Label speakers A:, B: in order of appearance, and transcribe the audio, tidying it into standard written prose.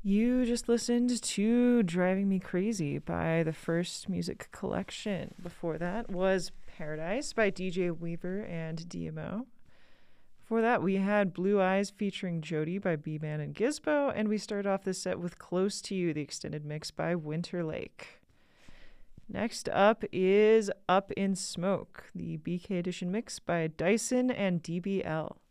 A: You just listened to Driving Me Crazy by the First Music Collection. Before that was Paradise by DJ Weaver and DMO. Before that, we had Blue Eyes featuring Jody by B-Man and Gizbo, and we started off this set with Close to You, the extended mix by Winter Lake. Next up is Up in Smoke, the BK Edition mix by Dyson and DBL.